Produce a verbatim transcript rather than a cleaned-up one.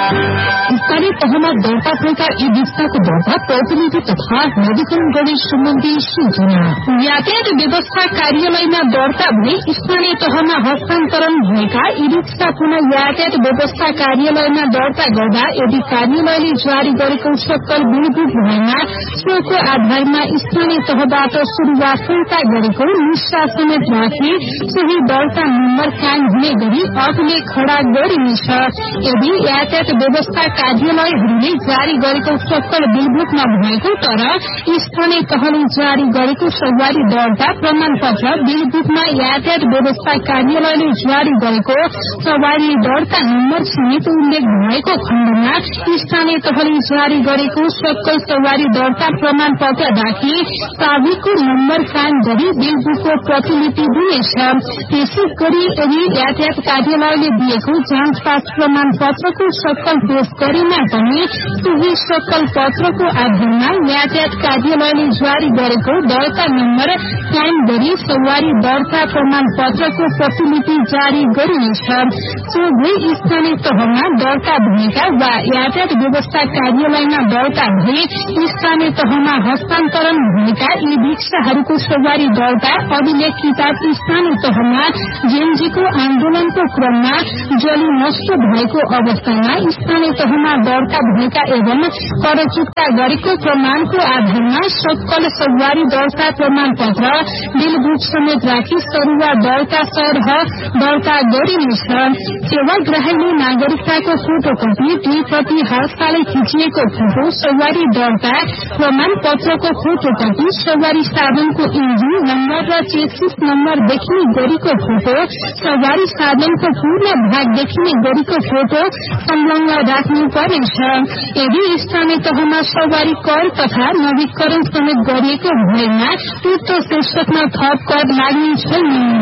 स्थानीय तहमा दर्ता भएका यी विस्ताको दर्ता प्रतिनिधि तथा नवीकरण गर्ने सम्बन्धी सूचना। यातायात व्यवस्था कार्यालयमा दर्ता भई स्थानीय तहमा हस्तान्तरण भएका ई रिक्सा पुनः यातायात व्यवस्था कार्यालयमा दर्ता गर्दा यदि कार्यालयले जारी गरेको सक्कल विरुद्ध भएमा सोको आधारमा स्थानीय तहबाट शुरूआत फिर्ता गरेको निष्ठा समेत राखी सही दर्ता नम्बर कायम हुने गरी अभिलेख खड़ा गरिनेछ। यदि यातायात व्यवस्था कार्यालयहरूले जारी गरेको सक्कल विरुद्ध नभएको तर स्थानीय तहले जारी गरेको सवारी दर्ता प्रमाण पत्र विरुद्धमा यातायात व्यवस्था कार्यालयले जारी गरेको सवारी दर्ता नम्बर समेत उल्लेख भएको खण्डमा स्थानीय तहले जारी गरेको सक्कल सवारी दर्ता प्रमाण पत्र राखी चाबीको नम्बर कायम गरी बिलबुकको प्रतिलिपि दिनेछ। त्यसै गरी यदि यातायात कार्यालयले दिएको जाँच पास प्रमाण पत्रको सक्कल पेश गरेमा पनि सोही सक्कल पत्रको आधारमा यातायात कार्यालयले जारी गरेको दर्ता नम्बर कायम गरी सवारी दर्ता प्रमाण पत्रको प्रतिलिपि जारी गरिनेछ। सोझै स्थानीय तहमा दर्ता भएका वा यातायात व्यवस्था कार्यालयमा दर्ता भए स्थानीय तहमा हस्तान्तरण भएका यी रिक्साहरूको सवारी दर्ता अभिलेख किताब स्थानीय तहमा जेएनजीको आन्दोलनको क्रममा जली नष्ट भएको अवस्थामा स्थानीय तहमा दर्ता भएका एवं कर चुक्ता गरेको प्रमाणको आधारमा सक्कल सवारी दर्ता प्रमाण पत्र बिलबुक समेत राखी सरुवा दर्ता सरह दर्ता गरिनेछ। सेवाग्राहीले नागरिकताको फोटोकपी दुई प्रति हरसालै खिचिएको फोटो सवारी दर्ता प्रमाण पत्रको फोटोकपी सवारी साधनको इन्जिन नम्बर र चेसिस नम्बर देखिने गरीको फोटो सवारी साधनको पूर्ण भाग देखिने गरीको फोटो संलग्न राख्नु पर्नेछ। यदि स्थानीय तहमा सवारी कर तथा नवीकरण समेत गरिएको भएमा उक्त शीर्षकमा थप कर लाग्ने छैन।